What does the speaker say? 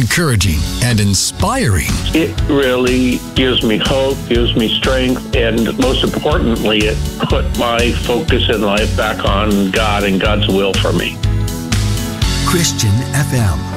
encouraging, and inspiring. It really gives me hope, gives me strength, and most importantly, it put my focus in life back on God and God's will for me. Christian FM.